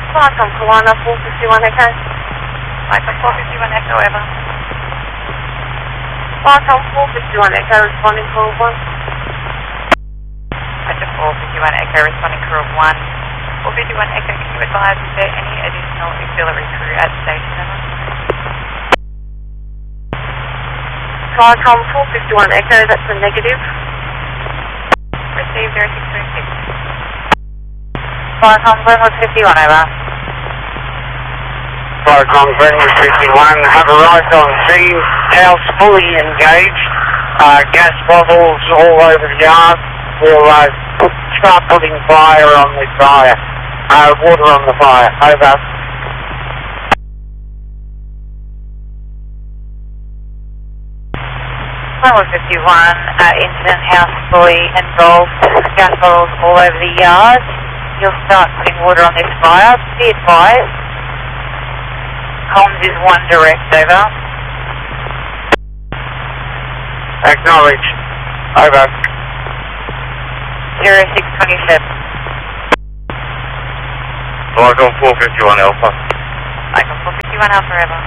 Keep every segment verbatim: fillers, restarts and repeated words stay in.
Welcome, Kawana, four fifty-one Echo. Welcome, four fifty-one Echo, over. Welcome, four fifty-one Echo, responding call one. Welcome, four fifty-one Echo, responding crew of one. four fifty-one Echo, can you advise if there any additional auxiliary crew at station level? Welcome, four fifty-one Echo, that's a negative. Receive zero six three six. Welcome, Glenwood fifty-one, over. Welcome, Glenwood fifty-one, have arrived on scene, house fully engaged, uh, gas bottles all over the yard. We'll uh, put, start putting fire on the fire, uh, water on the fire, over. Glenwood fifty-one, uh, incident house fully engulfed, gas bottles all over the yard. You'll start putting water on this fire. Be advised. Comms is one direct, over. Acknowledged, over. zero six twenty-seven. Welcome, four fifty-one Alpha. Welcome, four fifty-one Alpha, over.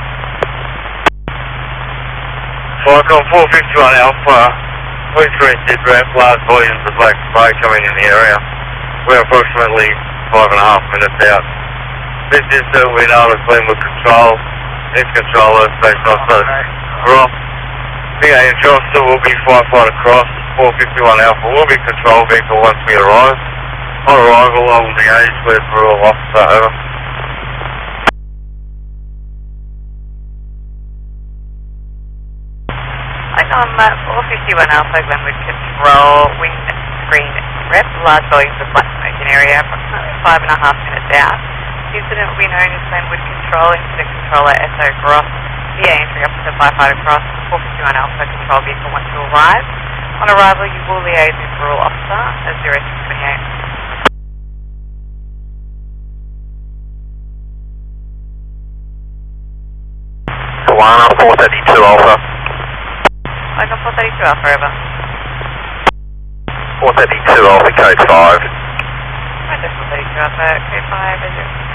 Welcome, four fifty-one Alpha. Police arrested ramp large volumes of black spray coming in the area. We're approximately five and a half minutes out. This is uh, we know as Glenwood Control. This controller, station officer, Ross. B A and Johnston will be firefight across. four fifty-one Alpha will be control vehicle once we arrive. On arrival, I will liaise with Rural Officer, over. Welcome, uh, four fifty-one Alpha, Glenwood Control, wind screen rep, large volumes of black smoke in area, approximately five and a half minutes out. The incident will be known as Glenwood Control, Incident Controller S O Gross, V A Entry Officer firefighter cross, four fifty-one Alpha Control Vehicle once you arrive. On arrival, you will liaise with Rural Officer as zero six twenty-eight. Kawana, four thirty-two Alpha. Welcome, four thirty-two Alpha, over. four thirty-two Alpha, code five. Welcome, four thirty-two Alpha, code five, over.